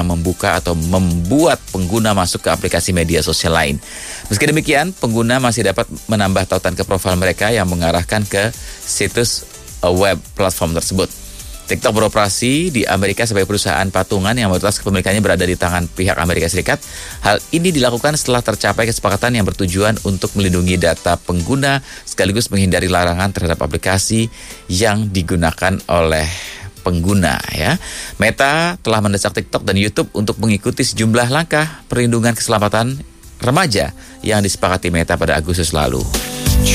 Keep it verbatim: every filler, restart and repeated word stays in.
membuka atau membuat pengguna masuk ke aplikasi media sosial lain. Meski demikian, pengguna masih dapat menambah tautan ke profil mereka yang mengarahkan ke situs web platform tersebut. TikTok beroperasi di Amerika sebagai perusahaan patungan yang mayoritas kepemilikannya berada di tangan pihak Amerika Serikat. Hal ini dilakukan setelah tercapai kesepakatan yang bertujuan untuk melindungi data pengguna sekaligus menghindari larangan terhadap aplikasi yang digunakan oleh pengguna ya. Meta telah mendesak TikTok dan YouTube untuk mengikuti sejumlah langkah perlindungan keselamatan remaja yang disepakati Meta pada Agustus lalu.